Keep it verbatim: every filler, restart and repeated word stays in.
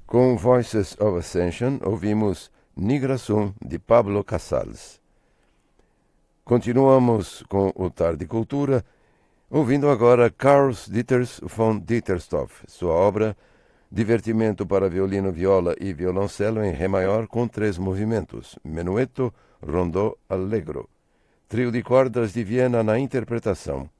Com Voices of Ascension, ouvimos Nigra Sum, de Pablo Casals. Continuamos com o Tarde Cultura, ouvindo agora Karl Dieters von Dietersdorf, sua obra Divertimento para violino, viola e violoncelo em Ré maior com três movimentos, Menuetto, Rondó, Allegro. Trio de cordas de Viena na interpretação,